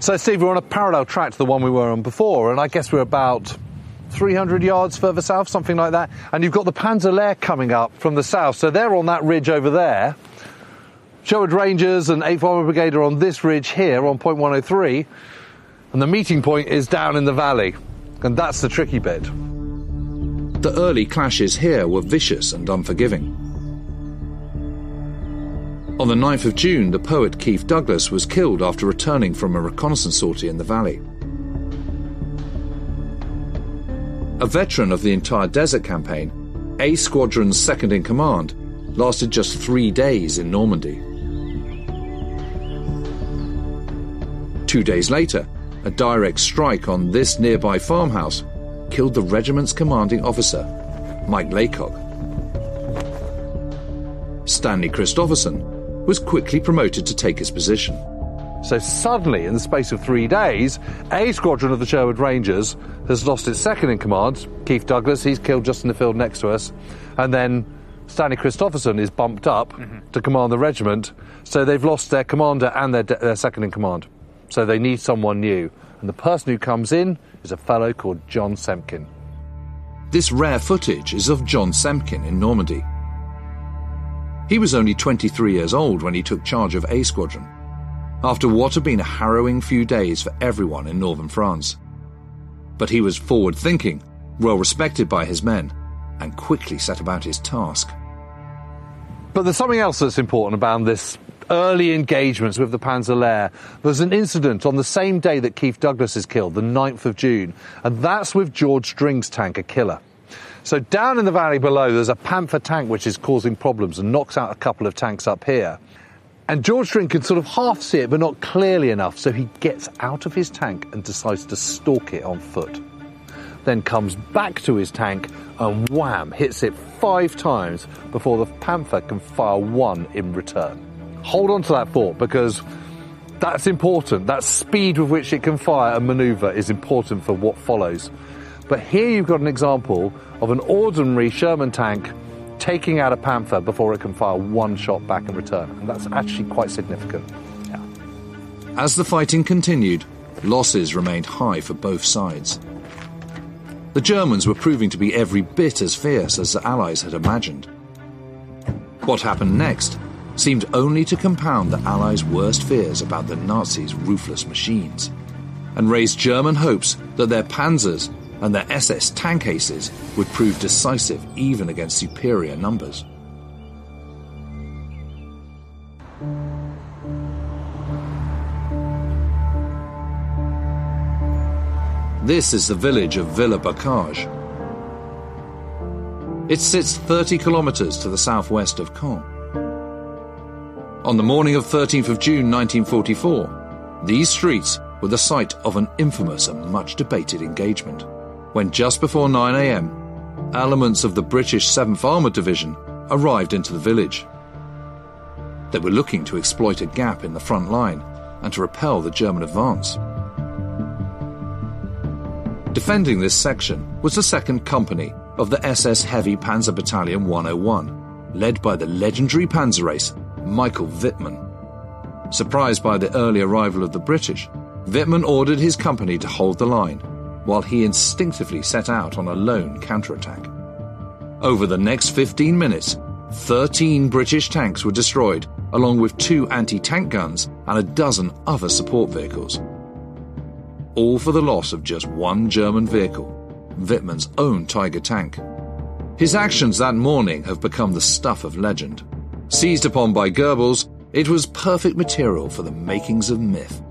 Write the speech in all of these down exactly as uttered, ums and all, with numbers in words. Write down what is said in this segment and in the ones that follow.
So, Steve, we're on a parallel track to the one we were on before, and I guess we're about three hundred yards further south, something like that. And you've got the Panzer-Lehr coming up from the south, so they're on that ridge over there. Sherwood Rangers and eighth Armoured Brigade are on this ridge here on point one oh three, and the meeting point is down in the valley, and that's the tricky bit. The early clashes here were vicious and unforgiving. On the ninth of June, the poet Keith Douglas was killed after returning from a reconnaissance sortie in the valley. A veteran of the entire desert campaign, A Squadron's second-in-command lasted just three days in Normandy. Two days later, a direct strike on this nearby farmhouse killed the regiment's commanding officer, Mike Laycock. Stanley Christopherson was quickly promoted to take his position. So suddenly, in the space of three days, A Squadron of the Sherwood Rangers has lost its second-in-command, Keith Douglas, he's killed just in the field next to us, and then Stanley Christopherson is bumped up mm-hmm. to command the regiment, so they've lost their commander and their, their second-in-command. So they need someone new, and the person who comes in is a fellow called John Semken. This rare footage is of John Semken in Normandy. He was only twenty-three years old when he took charge of A Squadron, after what had been a harrowing few days for everyone in northern France. But he was forward-thinking, well respected by his men, and quickly set about his task. But there's something else that's important about this early engagements with the Panzer-Lehr. There's an incident on the same day that Keith Douglas is killed, the ninth of June, and that's with George String's tank, a Killer. So down in the valley below, there's a Panther tank which is causing problems and knocks out a couple of tanks up here. And George String can sort of half see it, but not clearly enough, so he gets out of his tank and decides to stalk it on foot. Then comes back to his tank and wham, hits it five times before the Panther can fire one in return. Hold on to that thought, because that's important. That speed with which it can fire and manoeuvre is important for what follows. But here you've got an example of an ordinary Sherman tank taking out a Panther before it can fire one shot back in return. And that's actually quite significant. Yeah. As the fighting continued, losses remained high for both sides. The Germans were proving to be every bit as fierce as the Allies had imagined. What happened next seemed only to compound the Allies' worst fears about the Nazis' ruthless machines, and raised German hopes that their panzers and their S S tank aces would prove decisive even against superior numbers. This is the village of Villers-Bocage. It sits thirty kilometres to the southwest of Caen. On the morning of thirteenth of June nineteen forty-four, these streets were the site of an infamous and much debated engagement, when just before nine a m, elements of the British seventh Armoured Division arrived into the village. They were looking to exploit a gap in the front line and to repel the German advance. Defending this section was the second Company of the S S Heavy Panzer Battalion one oh one, led by the legendary panzer ace Michael Wittmann. Surprised by the early arrival of the British, Wittmann ordered his company to hold the line, while he instinctively set out on a lone counterattack. Over the next fifteen minutes, thirteen British tanks were destroyed, along with two anti-tank guns and a dozen other support vehicles. All for the loss of just one German vehicle, Wittmann's own Tiger tank. His actions that morning have become the stuff of legend. Seized upon by Goebbels, it was perfect material for the makings of myth.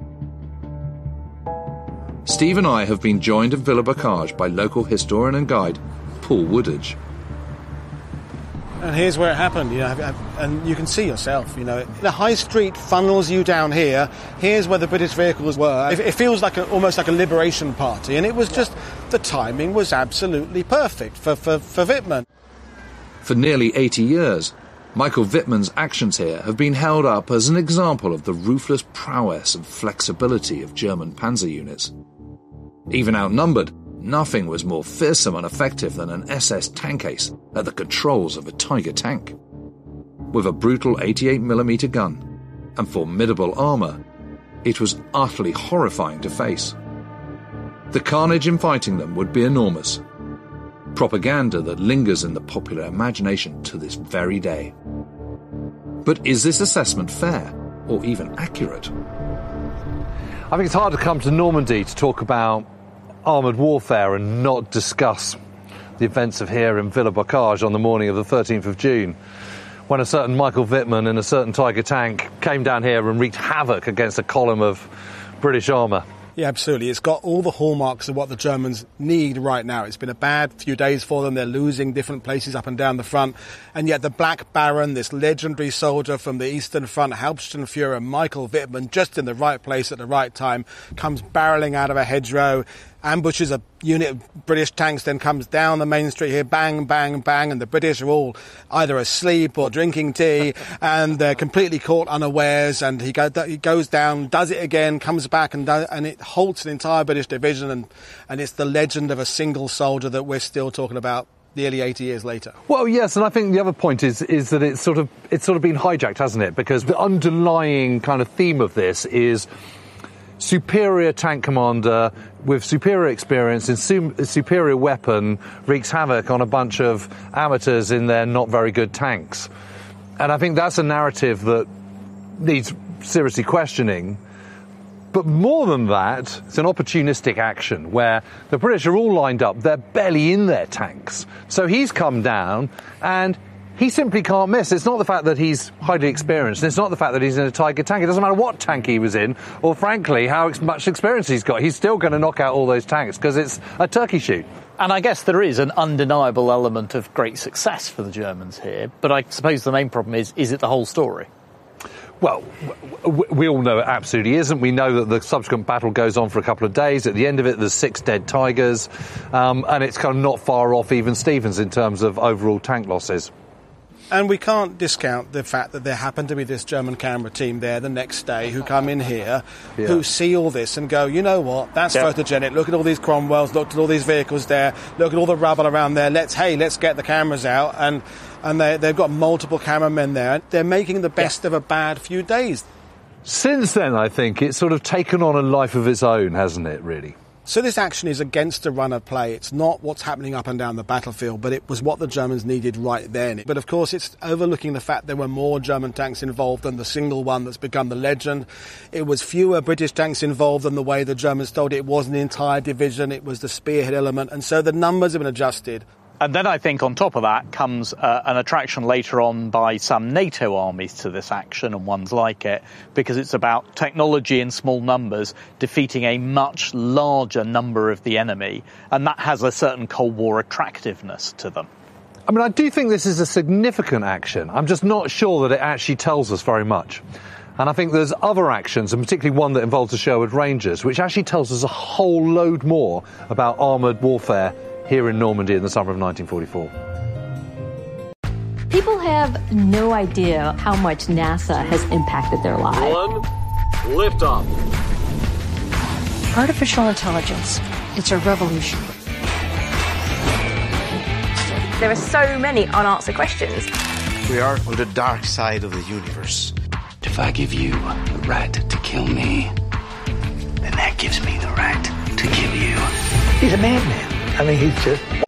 Steve and I have been joined at Villers-Bocage by local historian and guide Paul Woodage. And here's where it happened, you know, and you can see yourself, you know, the high street funnels you down here. Here's where the British vehicles were. It feels like a, almost like a liberation party, and it was just, the timing was absolutely perfect for, for, for Wittmann. For nearly eighty years, Michael Wittmann's actions here have been held up as an example of the ruthless prowess and flexibility of German panzer units. Even outnumbered, nothing was more fearsome and effective than an S S tank ace at the controls of a Tiger tank. With a brutal eighty-eight millimeter gun and formidable armour, it was utterly horrifying to face. The carnage in fighting them would be enormous. Propaganda that lingers in the popular imagination to this very day. But is this assessment fair, or even accurate? I think it's hard to come to Normandy to talk about armoured warfare and not discuss the events of here in Villers-Bocage on the morning of the thirteenth of June, when a certain Michael Wittmann in a certain Tiger tank came down here and wreaked havoc against a column of British armour. Yeah, absolutely. It's got all the hallmarks of what the Germans need right now. It's been a bad few days for them. They're losing different places up and down the front. And yet the Black Baron, this legendary soldier from the Eastern Front, Hauptsturmführer Michael Wittmann, just in the right place at the right time, comes barreling out of a hedgerow, ambushes a unit of British tanks, then comes down the main street here, bang, bang, bang, and the British are all either asleep or drinking tea, and they're completely caught unawares, and he, go, he goes down, does it again, comes back, and, does, and it halts an entire British division, and, and it's the legend of a single soldier that we're still talking about nearly eighty years later. Well, yes, and I think the other point is is that it's sort of it's sort of been hijacked, hasn't it? Because the underlying kind of theme of this is superior tank commander with superior experience and su- superior weapon wreaks havoc on a bunch of amateurs in their not very good tanks. And I think that's a narrative that needs seriously questioning. But more than that, it's an opportunistic action where the British are all lined up, they're barely in their tanks. So he's come down and he simply can't miss. It's not the fact that he's highly experienced. It's not the fact that he's in a Tiger tank. It doesn't matter what tank he was in, or frankly, how ex- much experience he's got. He's still going to knock out all those tanks because it's a turkey shoot. And I guess there is an undeniable element of great success for the Germans here. But I suppose the main problem is, is it the whole story? Well, we all know it absolutely isn't. We know that the subsequent battle goes on for a couple of days. At the end of it, there's six dead Tigers, um, and it's kind of not far off even Stevens in terms of overall tank losses. And we can't discount the fact that there happened to be this German camera team there the next day who come in here, yeah. who see all this and go, you know what, that's yeah. photogenic. Look at all these Cromwells, look at all these vehicles there, look at all the rubble around there. Let's, hey, let's get the cameras out. And and they, they've got multiple cameramen there. They're making the best yeah. of a bad few days. Since then, I think it's sort of taken on a life of its own, hasn't it, really? So this action is against the run of play. It's not what's happening up and down the battlefield, but it was what the Germans needed right then. But of course, it's overlooking the fact there were more German tanks involved than the single one that's become the legend. It was fewer British tanks involved than the way the Germans told it. It was an entire division. It was the spearhead element. And so the numbers have been adjusted. And then I think on top of that comes uh, an attraction later on by some NATO armies to this action and ones like it, because it's about technology in small numbers defeating a much larger number of the enemy. And that has a certain Cold War attractiveness to them. I mean, I do think this is a significant action. I'm just not sure that it actually tells us very much. And I think there's other actions, and particularly one that involves the Sherwood Rangers, which actually tells us a whole load more about armoured warfare here in Normandy in the summer of nineteen forty-four. People have no idea how much NASA has impacted their lives. One, liftoff. Artificial intelligence, it's a revolution. There are so many unanswered questions. We are on the dark side of the universe. If I give you the right to kill me, then that gives me the right to kill you. He's a madman. I mean, he's just